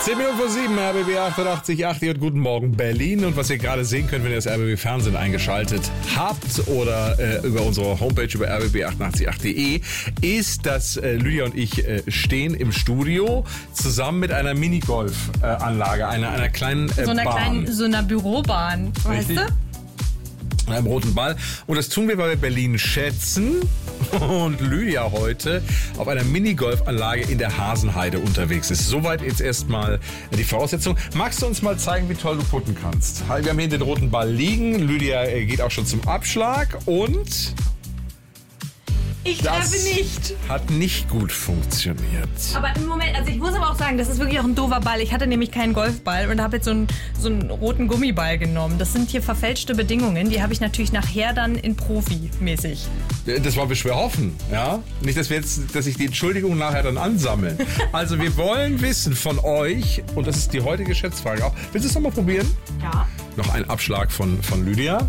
10 Minuten vor 7, RBB 88.8 und guten Morgen Berlin. Und was ihr gerade sehen könnt, wenn ihr das RBB Fernsehen eingeschaltet habt oder über unsere Homepage über rbb888.de, ist, dass Lydia und ich stehen im Studio zusammen mit einer Minigolf-Anlage, einer kleinen Bahn. So einer Bürobahn, weißt du? Einem roten Ball. Und das tun wir, weil wir Berlin schätzen und Lydia heute auf einer Minigolfanlage in der Hasenheide unterwegs ist. Soweit jetzt erstmal die Voraussetzung. Magst du uns mal zeigen, wie toll du putten kannst? Wir haben hier den roten Ball liegen. Lydia geht auch schon zum Abschlag und... Ich treffe nicht. Hat nicht gut funktioniert. Aber im Moment, also ich muss aber auch sagen, das ist wirklich auch ein doofer Ball. Ich hatte nämlich keinen Golfball und habe jetzt so einen roten Gummiball genommen. Das sind hier verfälschte Bedingungen. Die habe ich natürlich nachher dann in Profi-mäßig. Das wollen wir schwer hoffen, ja? Nicht, dass ich die Entschuldigung nachher dann ansammeln. Also wir wollen wissen von euch, und das ist die heutige Schätzfrage auch. Willst du es nochmal probieren? Ja. Noch ein Abschlag von Lydia.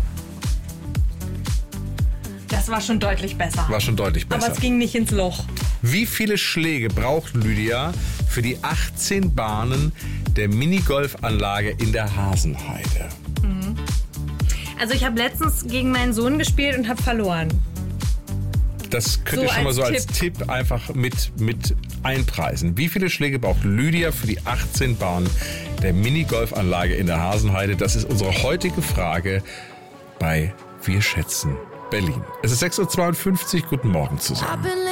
Das war schon deutlich besser. War schon deutlich besser. Aber es ging nicht ins Loch. Wie viele Schläge braucht Lydia für die 18 Bahnen der Minigolfanlage in der Hasenheide? Also ich habe letztens gegen meinen Sohn gespielt und habe verloren. Das könnt ihr schon mal so als Tipp einfach mit einpreisen. Wie viele Schläge braucht Lydia für die 18 Bahnen der Minigolfanlage in der Hasenheide? Das ist unsere heutige Frage bei Wir schätzen Berlin. Es ist 6.52 Uhr. Guten Morgen zusammen.